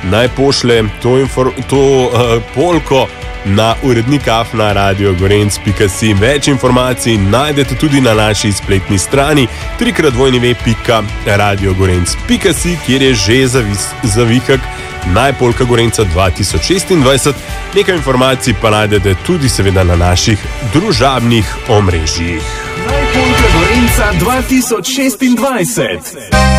naj pošlje to polko na urednik afna@radiogorenc.si. Več informacij najdete tudi na naši spletni strani www.radiogorenc.si, kjer je že zavihek Naj polka Gorenca 2026. Nekaj informacij pa najdete tudi seveda na naših družabnih omrežjih. Naj polka Gorenca 2026.